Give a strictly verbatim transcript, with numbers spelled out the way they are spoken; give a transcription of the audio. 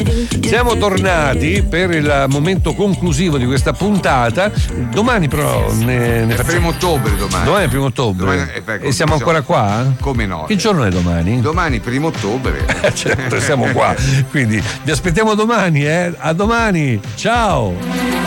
Siamo tornati per il momento conclusivo di questa puntata. Domani però ne, ne È primo ottobre domani. Domani è primo ottobre. Domani, eh, ecco, e siamo ancora qua? Come no? Che giorno è domani? Domani primo ottobre. Certo, siamo qua. Quindi vi aspettiamo domani, eh? A domani. Ciao.